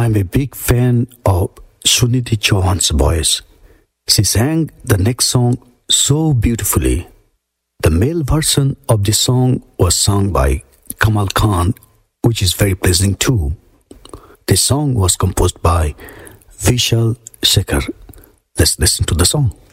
I'm a big fan of Sunidhi Chauhan's voice. She sang the next song so beautifully. The male version of the song was sung by Kamal Khan, which is very pleasing too. The song was composed by Vishal Shekhar. Let's listen to the song.